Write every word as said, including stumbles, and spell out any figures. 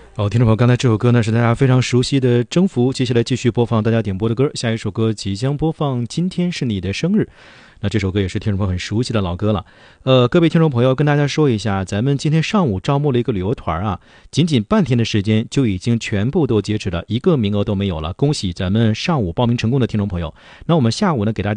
好，听众朋友，刚才这首歌呢是大家非常熟悉的征服，接下来继续播放大家点播的歌，下一首歌即将播放今天是你的生日。那这首歌也是听众朋友很熟悉的老歌了。呃，各位听众朋友，跟大家说一下，咱们今天上午招募了一个旅游团啊，仅仅半天的时间就已经全部都截止了，一个名额都没有了。恭喜咱们上午报名成功的听众朋友。那我们下午呢，给大家